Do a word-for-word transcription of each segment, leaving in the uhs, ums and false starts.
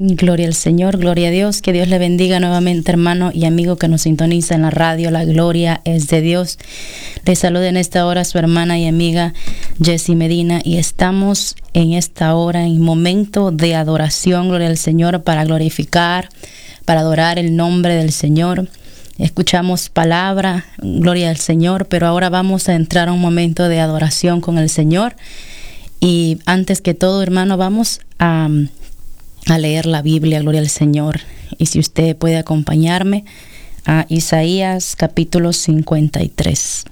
Gloria al Señor, gloria a Dios, que Dios le bendiga nuevamente, hermano y amigo que nos sintoniza en la radio. La gloria es de Dios. Le saluda en esta hora su hermana y amiga Jessie Medina, y estamos en esta hora en momento de adoración, gloria al Señor, para glorificar, para adorar el nombre del Señor. Escuchamos palabra, gloria al Señor, pero ahora vamos a entrar a un momento de adoración con el Señor. Y antes que todo, hermano, vamos a... a leer la Biblia, gloria al Señor. Y si usted puede acompañarme a Isaías capítulo cincuenta y tres.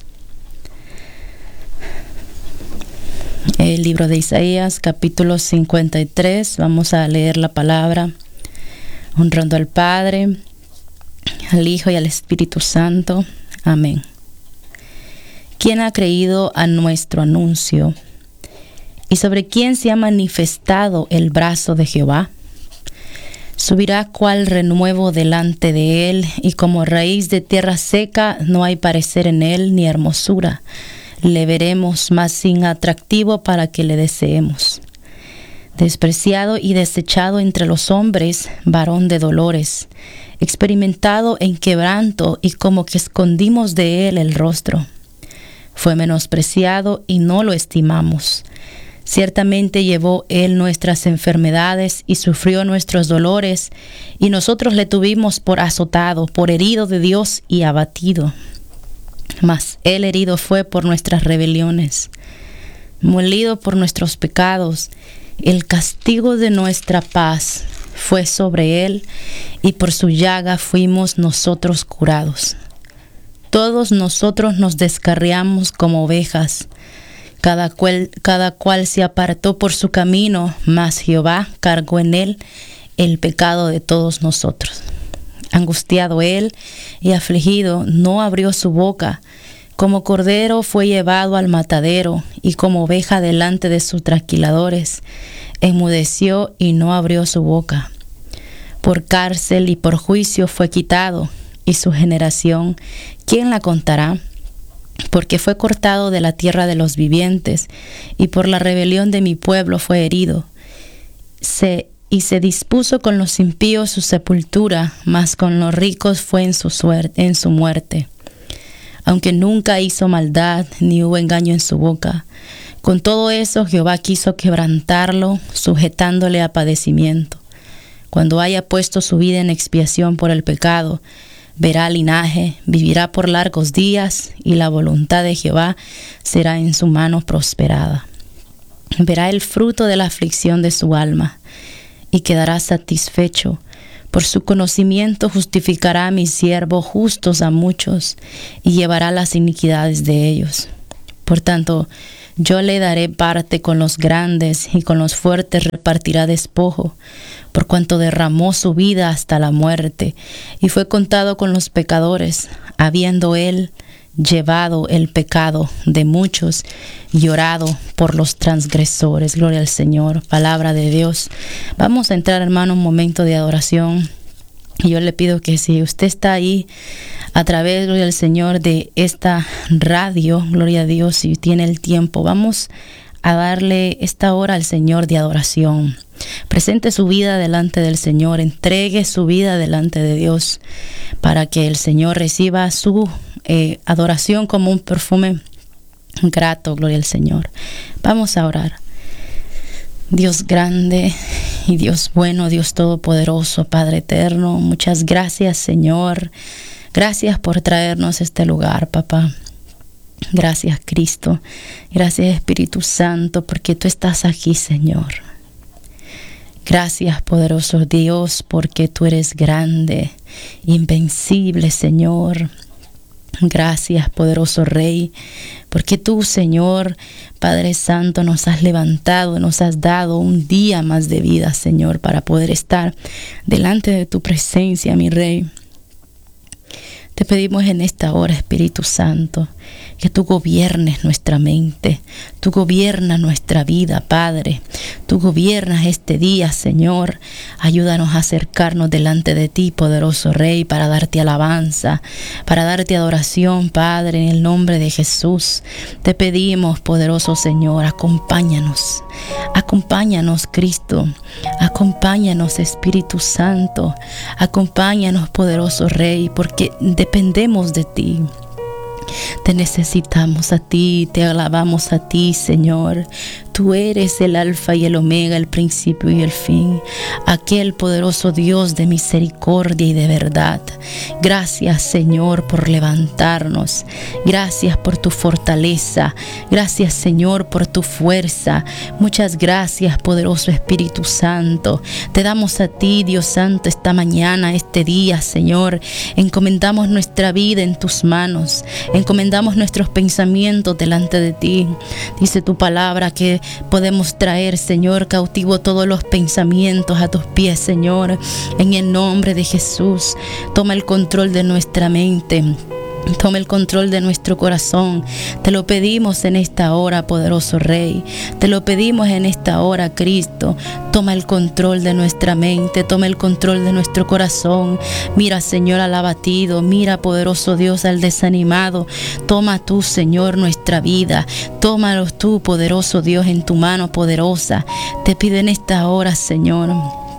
El libro de Isaías capítulo cincuenta y tres. Vamos a leer la palabra honrando al Padre, al Hijo y al Espíritu Santo. Amén. ¿Quién ha creído a nuestro anuncio? ¿Y sobre quién se ha manifestado el brazo de Jehová? Subirá cual renuevo delante de él, y como raíz de tierra seca no hay parecer en él ni hermosura. Le veremos, mas sin atractivo para que le deseemos. Despreciado y desechado entre los hombres, varón de dolores, experimentado en quebranto, y como que escondimos de él el rostro. Fue menospreciado y no lo estimamos. Ciertamente llevó él nuestras enfermedades y sufrió nuestros dolores, y nosotros le tuvimos por azotado, por herido de Dios y abatido. Mas él herido fue por nuestras rebeliones, molido por nuestros pecados. El castigo de nuestra paz fue sobre él, y por su llaga fuimos nosotros curados. Todos nosotros nos descarriamos como ovejas. Cada cual, cada cual se apartó por su camino, mas Jehová cargó en él el pecado de todos nosotros. Angustiado él y afligido, no abrió su boca. Como cordero fue llevado al matadero, y como oveja delante de sus trasquiladores, enmudeció y no abrió su boca. Por cárcel y por juicio fue quitado, y su generación, ¿quién la contará? Porque fue cortado de la tierra de los vivientes, y por la rebelión de mi pueblo fue herido. Se, y se dispuso con los impíos su sepultura, mas con los ricos fue en su suerte, en su muerte. Aunque nunca hizo maldad, ni hubo engaño en su boca. Con todo eso Jehová quiso quebrantarlo, sujetándole a padecimiento. Cuando haya puesto su vida en expiación por el pecado, verá linaje, vivirá por largos días, y la voluntad de Jehová será en su mano prosperada. Verá el fruto de la aflicción de su alma, y quedará satisfecho. Por su conocimiento justificará a mi siervo justos a muchos, y llevará las iniquidades de ellos. Por tanto, yo le daré parte con los grandes, y con los fuertes repartirá despojo, por cuanto derramó su vida hasta la muerte, y fue contado con los pecadores, habiendo él llevado el pecado de muchos, y llorado por los transgresores. Gloria al Señor, palabra de Dios. Vamos a entrar, hermano, en un momento de adoración. Y yo le pido que si usted está ahí a través, gloria al Señor, de esta radio, gloria a Dios, si tiene el tiempo, vamos a darle esta hora al Señor de adoración. Presente su vida delante del Señor, entregue su vida delante de Dios, para que el Señor reciba su eh, adoración como un perfume grato. Gloria al Señor. Vamos a orar. Dios grande y Dios bueno, Dios todopoderoso, Padre eterno, muchas gracias, Señor. Gracias por traernos a este lugar, papá. Gracias, Cristo. Gracias, Espíritu Santo, porque tú estás aquí, Señor. Gracias, poderoso Dios, porque tú eres grande, invencible, Señor. Gracias, poderoso Rey, porque tú, Señor, Padre Santo, nos has levantado, nos has dado un día más de vida, Señor, para poder estar delante de tu presencia, mi Rey. Te pedimos en esta hora, Espíritu Santo, que tú gobiernes nuestra mente, tú gobiernas nuestra vida, Padre. Tú gobiernas este día, Señor. Ayúdanos a acercarnos delante de ti, poderoso Rey, para darte alabanza, para darte adoración, Padre, en el nombre de Jesús. Te pedimos, poderoso Señor, acompáñanos. Acompáñanos, Cristo. Acompáñanos, Espíritu Santo. Acompáñanos, poderoso Rey, porque dependemos de ti. Te necesitamos a ti, te alabamos a ti, Señor. Tú eres el alfa y el omega, el principio y el fin, aquel poderoso Dios de misericordia y de verdad. Gracias, Señor, por levantarnos. Gracias por tu fortaleza. Gracias, Señor, por tu fuerza. Muchas gracias, poderoso Espíritu Santo. Te damos a ti, Dios Santo, esta mañana, este día, Señor. Encomendamos nuestra vida en tus manos. Encomendamos nuestros pensamientos delante de ti. Dice tu palabra que podemos traer, Señor, cautivo todos los pensamientos a tus pies, Señor, en el nombre de Jesús. Toma el control de nuestra mente. Toma el control de nuestro corazón. Te lo pedimos en esta hora, poderoso Rey. Te lo pedimos en esta hora, Cristo. Toma el control de nuestra mente. Toma el control de nuestro corazón. Mira, Señor, al abatido. Mira, poderoso Dios, al desanimado. Toma tú, Señor, nuestra vida. Tómalo tú, poderoso Dios, en tu mano poderosa. Te pido en esta hora, Señor.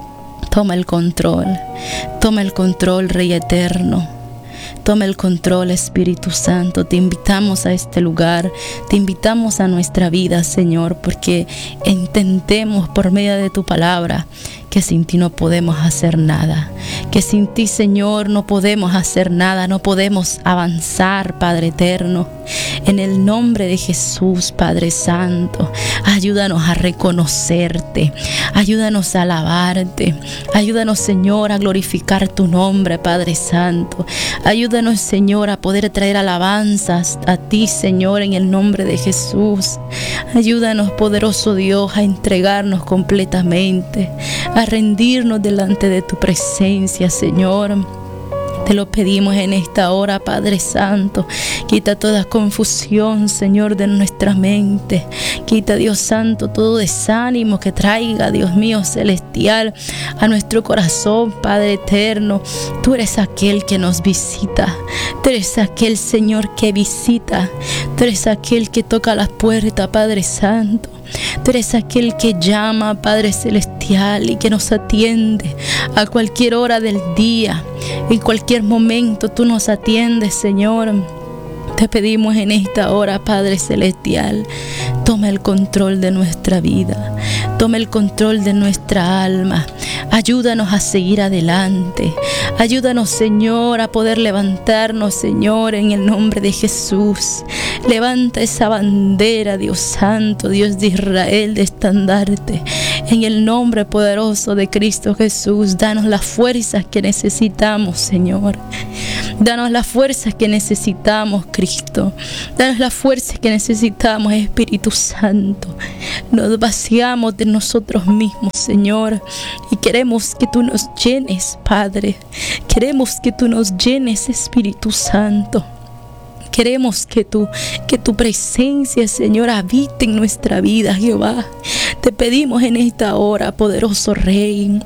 Toma el control. Toma el control, Rey eterno. Toma el control, Espíritu Santo. Te invitamos a este lugar, te invitamos a nuestra vida, Señor, porque entendemos por medio de tu palabra que sin ti no podemos hacer nada, que sin ti, Señor, no podemos hacer nada, no podemos avanzar, Padre eterno. En el nombre de Jesús, Padre Santo, ayúdanos a reconocerte, ayúdanos a alabarte, ayúdanos, Señor, a glorificar tu nombre, Padre Santo. Ayúdanos, Señor, a poder traer alabanzas a ti, Señor, en el nombre de Jesús. Ayúdanos, poderoso Dios, a entregarnos completamente, a rendirnos delante de tu presencia, Señor. Te lo pedimos en esta hora, Padre Santo. Quita toda confusión, Señor, de nuestra mente. Quita, Dios Santo, todo desánimo que traiga, Dios mío celestial, a nuestro corazón, Padre eterno. Tú eres aquel que nos visita. Tú eres aquel, Señor, que visita. Tú eres aquel que toca las puertas, Padre Santo. Tú eres aquel que llama, Padre Celestial, y que nos atiende a cualquier hora del día. En cualquier momento tú nos atiendes, Señor. Te pedimos en esta hora, Padre Celestial, toma el control de nuestra vida. Toma el control de nuestra alma. Ayúdanos a seguir adelante. Ayúdanos, Señor, a poder levantarnos, Señor, en el nombre de Jesús. Levanta esa bandera, Dios Santo, Dios de Israel, de estandarte. En el nombre poderoso de Cristo Jesús, danos las fuerzas que necesitamos, Señor. Danos las fuerzas que necesitamos, Cristo. Danos las fuerzas que necesitamos, Espíritu Santo. Nos vaciamos de nosotros mismos, Señor, y queremos que tú nos llenes, Padre. Queremos que tú nos llenes, Espíritu Santo. Queremos que tu, que tu presencia, Señor, habite en nuestra vida, Jehová. Te pedimos en esta hora, poderoso Rey,